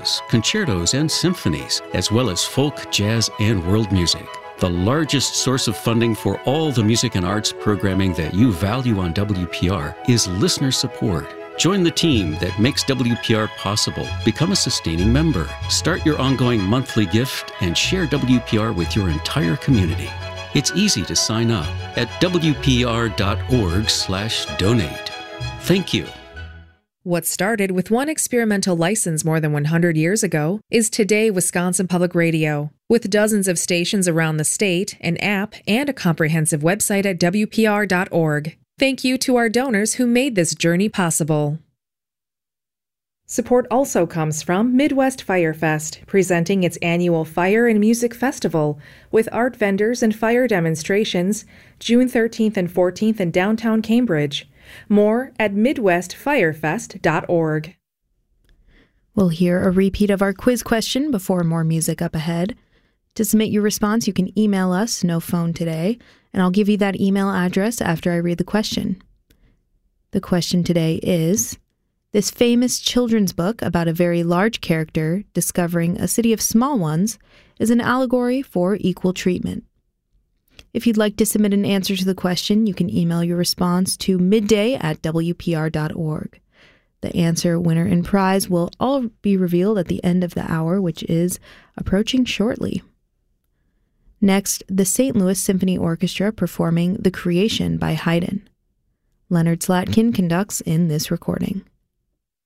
operas, concertos, and symphonies, as well as folk, jazz, and world music. The largest source of funding for all the music and arts programming that you value on WPR is listener support. Join the team that makes WPR possible. Become a sustaining member. Start your ongoing monthly gift and share WPR with your entire community. It's easy to sign up at WPR.org/donate. Thank you. What started with one experimental license more than 100 years ago is today Wisconsin Public Radio. With dozens of stations around the state, an app, and a comprehensive website at WPR.org. Thank you to our donors who made this journey possible. Support also comes from Midwest Fire Fest, presenting its annual Fire and Music Festival with art vendors and fire demonstrations June 13th and 14th in downtown Cambridge. More at midwestfirefest.org. We'll hear a repeat of our quiz question before more music up ahead. To submit your response, you can email us, no phone today, and I'll give you that email address after I read the question. The question today is, this famous children's book about a very large character discovering a city of small ones is an allegory for equal treatment. If you'd like to submit an answer to the question, you can email your response to midday@wpr.org. The answer, winner, and prize will all be revealed at the end of the hour, which is approaching shortly. Next, the St. Louis Symphony Orchestra performing The Creation by Haydn. Leonard Slatkin conducts in this recording.